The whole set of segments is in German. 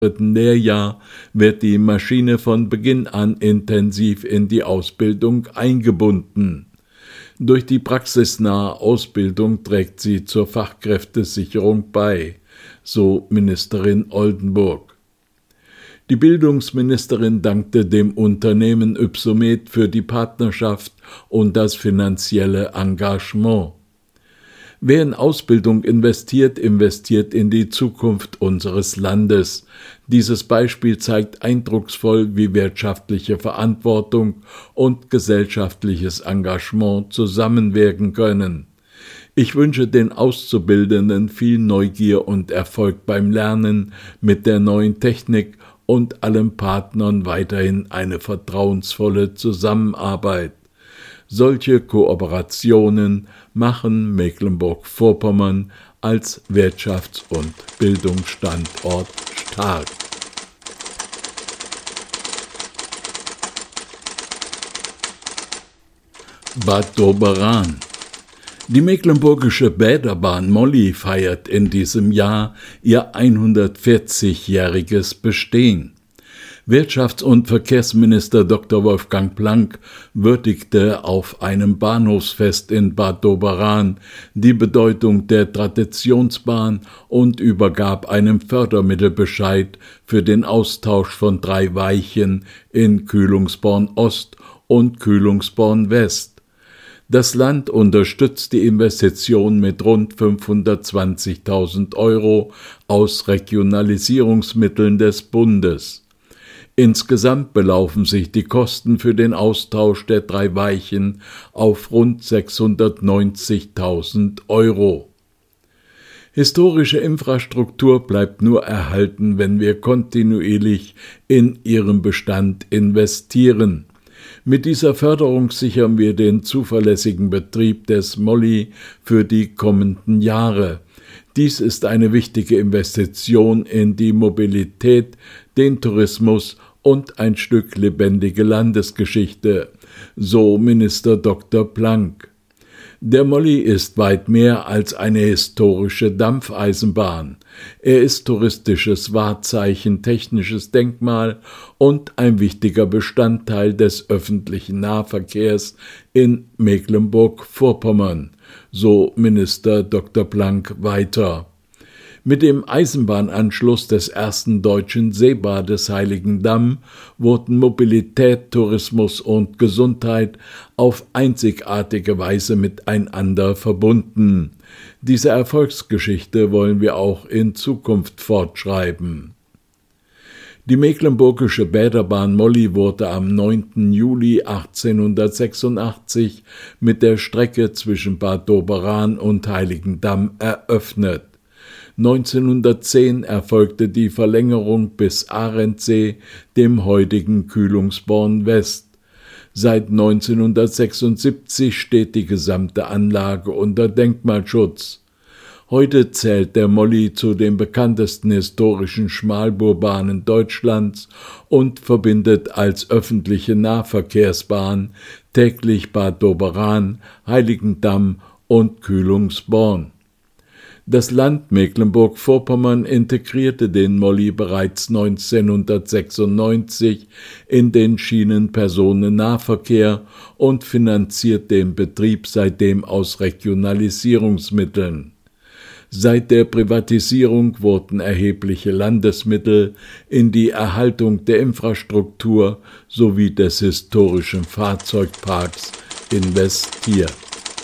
dritten Lehrjahr wird die Maschine von Beginn an intensiv in die Ausbildung eingebunden. Durch die praxisnahe Ausbildung trägt sie zur Fachkräftesicherung bei, so Ministerin Oldenburg. Die Bildungsministerin dankte dem Unternehmen Ypsomed für die Partnerschaft und das finanzielle Engagement. Wer in Ausbildung investiert, investiert in die Zukunft unseres Landes. Dieses Beispiel zeigt eindrucksvoll, wie wirtschaftliche Verantwortung und gesellschaftliches Engagement zusammenwirken können. Ich wünsche den Auszubildenden viel Neugier und Erfolg beim Lernen mit der neuen Technik und allen Partnern weiterhin eine vertrauensvolle Zusammenarbeit. Solche Kooperationen machen Mecklenburg-Vorpommern als Wirtschafts- und Bildungsstandort stark. Bad Doberan. Die mecklenburgische Bäderbahn Molly feiert in diesem Jahr ihr 140-jähriges Bestehen. Wirtschafts- und Verkehrsminister Dr. Wolfgang Planck würdigte auf einem Bahnhofsfest in Bad Doberan die Bedeutung der Traditionsbahn und übergab einen Fördermittelbescheid für den Austausch von 3 Weichen in Kühlungsborn Ost und Kühlungsborn West. Das Land unterstützt die Investition mit rund 520.000 € aus Regionalisierungsmitteln des Bundes. Insgesamt belaufen sich die Kosten für den Austausch der 3 Weichen auf rund 690.000 €. Historische Infrastruktur bleibt nur erhalten, wenn wir kontinuierlich in ihren Bestand investieren. Mit dieser Förderung sichern wir den zuverlässigen Betrieb des Molly für die kommenden Jahre. Dies ist eine wichtige Investition in die Mobilität, den Tourismus und ein Stück lebendige Landesgeschichte, so Minister Dr. Planck. Der Molly ist weit mehr als eine historische Dampfeisenbahn. Er ist touristisches Wahrzeichen, technisches Denkmal und ein wichtiger Bestandteil des öffentlichen Nahverkehrs in Mecklenburg-Vorpommern, so Minister Dr. Planck weiter. Mit dem Eisenbahnanschluss des ersten deutschen Seebades Heiligendamm wurden Mobilität, Tourismus und Gesundheit auf einzigartige Weise miteinander verbunden. Diese Erfolgsgeschichte wollen wir auch in Zukunft fortschreiben. Die mecklenburgische Bäderbahn Molly wurde am 9. Juli 1886 mit der Strecke zwischen Bad Doberan und Heiligendamm eröffnet. 1910 erfolgte die Verlängerung bis Arendsee, dem heutigen Kühlungsborn West. Seit 1976 steht die gesamte Anlage unter Denkmalschutz. Heute zählt der Molly zu den bekanntesten historischen Schmalspurbahnen Deutschlands und verbindet als öffentliche Nahverkehrsbahn täglich Bad Doberan, Heiligendamm und Kühlungsborn. Das Land Mecklenburg-Vorpommern integrierte den Molly bereits 1996 in den Schienenpersonennahverkehr und finanziert den Betrieb seitdem aus Regionalisierungsmitteln. Seit der Privatisierung wurden erhebliche Landesmittel in die Erhaltung der Infrastruktur sowie des historischen Fahrzeugparks investiert.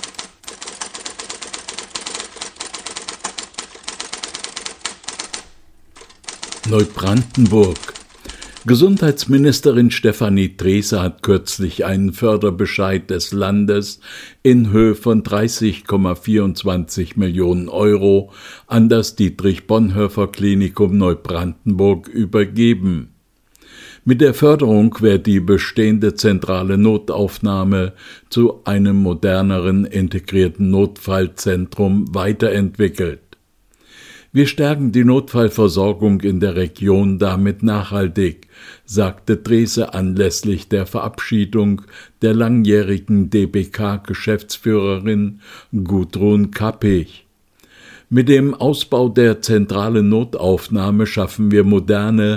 Neubrandenburg. Gesundheitsministerin Stefanie Treese hat kürzlich einen Förderbescheid des Landes in Höhe von 30,24 Millionen € an das Dietrich-Bonhoeffer-Klinikum Neubrandenburg übergeben. Mit der Förderung wird die bestehende zentrale Notaufnahme zu einem moderneren, integrierten Notfallzentrum weiterentwickelt. Wir stärken die Notfallversorgung in der Region damit nachhaltig, sagte Treese anlässlich der Verabschiedung der langjährigen DBK-Geschäftsführerin Gudrun Kappich. Mit dem Ausbau der zentralen Notaufnahme schaffen wir moderne,